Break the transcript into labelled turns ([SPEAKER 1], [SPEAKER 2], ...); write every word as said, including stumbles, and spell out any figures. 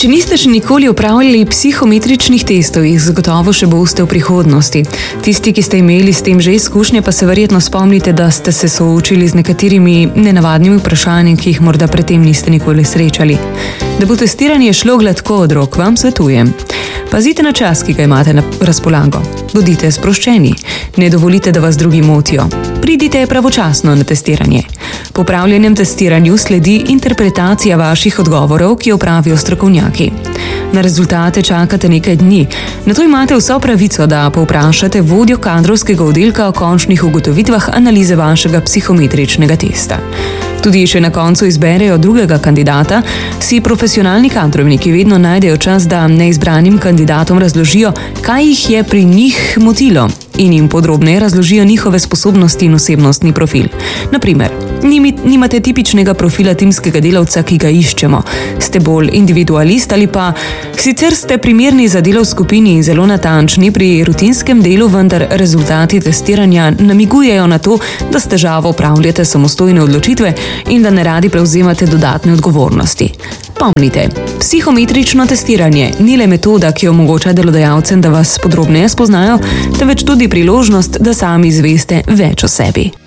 [SPEAKER 1] Če niste še nikoli opravljali psihometričnih testov, jih zagotovo še boste v prihodnosti. Tisti, ki ste imeli s tem že izkušnje, pa se verjetno spomnite, da ste se soočili z nekaterimi nenavadnimi vprašanji, ki jih morda predtem niste nikoli srečali. Da bo testiranje šlo gladko od rok, vam svetujem. Pazite na čas, ki ga imate na razpolago. Bodite sproščeni. Ne dovolite, da vas drugi motijo. Pridite pravočasno na testiranje. Po opravljenem testiranju sledi interpretacija vaših odgovorov, ki jo opravijo strokovnjaki. Na rezultate čakate nekaj dni. Nato imate vso pravico, da povprašate vodjo kadrovskega oddelka o končnih ugotovitvah analize vašega psihometričnega testa. Tudi če na koncu izberejo drugega kandidata, si profesionalni kadrovniki vedno najdejo čas, da neizbranim kandidatom razložijo, kaj jih je pri njih motilo in jim podrobneje razložijo njihove sposobnosti in osebnostni profil. Naprimer, nimate tipičnega profila timskega delavca, ki ga iščemo. Ste bolj individualist ali pa sicer ste primerni za delo v skupini in zelo natančni pri rutinskem delu, vendar rezultati testiranja namigujejo na to, da s težavo opravljate samostojne odločitve in da ne radi prevzemate dodatne odgovornosti. Pomnite, psihometrično testiranje ni le metoda, ki omogoča delodajalcem, da vas podrobneje spoznajo, temveč tudi priložnost, da sami izveste več o sebi.